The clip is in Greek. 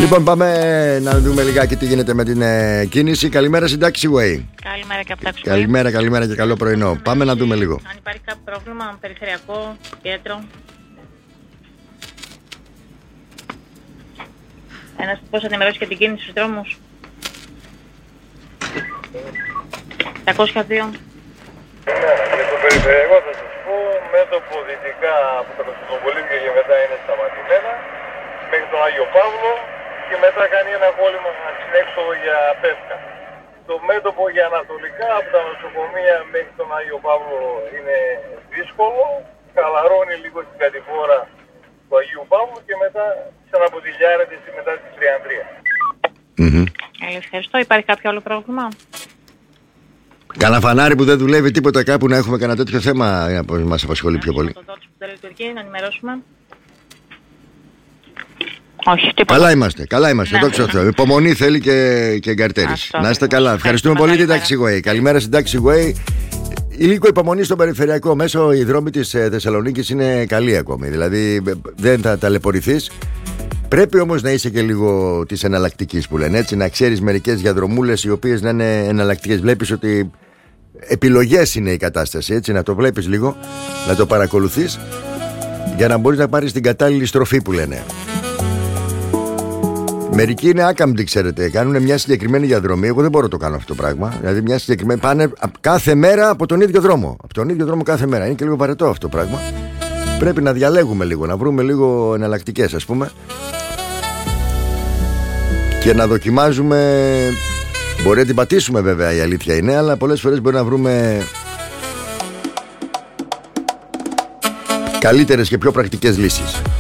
Λοιπόν, πάμε να δούμε λιγάκι τι γίνεται με την κίνηση. Καλημέρα στην Taxiway. Καλημέρα και από Taxiway. Καλημέρα και καλό πρωινό. Πάμε να δούμε λίγο. Αν υπάρχει κάποιο πρόβλημα, περιφερειακό, κέντρο. Ένας πώς θα ενημερώσει και την κίνηση στους δρόμους. 202. Για το περιφερειακό θα σας πω, μέτωπο δυτικά από τα Κωνσταντινοπολίτια και μετά είναι σταματημένα μέχρι τον Άγιο Παύλο και μετά κάνει ένα κόλλημα στην έξοδο για Πεύκα. Το μέτωπο για ανατολικά από τα νοσοκομεία μέχρι τον Άγιο Παύλο είναι δύσκολο, χαλαρώνει λίγο στην κατηφόρα του Αγίου Παύλου και μετά ξαναποτιλιάρεται μετά τη Τριανδρία. Ευχαριστώ. Υπάρχει κάποιο άλλο πρόβλημα? Κανένα φανάρι που δεν δουλεύει, τίποτα κάπου να έχουμε κανένα τέτοιο θέμα που μας απασχολεί πιο πολύ? Το δόξο που δεν λειτουργεί, να ενημερώσουμε. Όχι, τίποτα. Καλά είμαστε, δόξα τω Θεώ. Υπομονή θέλει και εγκαρτέρηση. Να είστε καλά. Ευχαριστούμε πολύ την Taxiway. Καλημέρα στην Taxiway. Λίγο υπομονή στο περιφερειακό. Μέσω οι δρόμοι της Θεσσαλονίκης είναι καλοί ακόμη. Δηλαδή δεν θα ταλαιπωρηθείς. Πρέπει όμως να είσαι και λίγο της εναλλακτικής που λένε έτσι. Να ξέρεις μερικές διαδρομούλες οι οποίες να είναι εναλλακτικές. Βλέπεις ότι επιλογές είναι η κατάσταση. Έτσι, να το βλέπεις λίγο, να το παρακολουθείς για να μπορείς να πάρεις την κατάλληλη στροφή που λένε. Μερικοί είναι άκαμπτοι, ξέρετε. Κάνουν μια συγκεκριμένη διαδρομή. Εγώ δεν μπορώ να το κάνω αυτό το πράγμα. Δηλαδή, μια συγκεκριμένη. Πάνε κάθε μέρα από τον ίδιο δρόμο. Από τον ίδιο δρόμο κάθε μέρα. Είναι και λίγο βαρετό αυτό το πράγμα. Πρέπει να διαλέγουμε λίγο, να βρούμε λίγο εναλλακτικές, ας πούμε. Και να δοκιμάζουμε. Μπορεί να την πατήσουμε, βέβαια, η αλήθεια είναι, αλλά πολλές φορές μπορεί να βρούμε καλύτερες και πιο πρακτικές λύσεις.